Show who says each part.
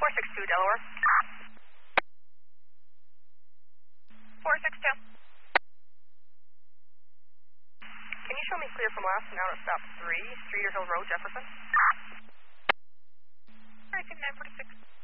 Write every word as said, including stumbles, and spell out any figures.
Speaker 1: four six two, Delaware. four six two. Can you show me clear from last and out at stop three, Streeter Hill Road, Jefferson?
Speaker 2: Alright, nine forty-six.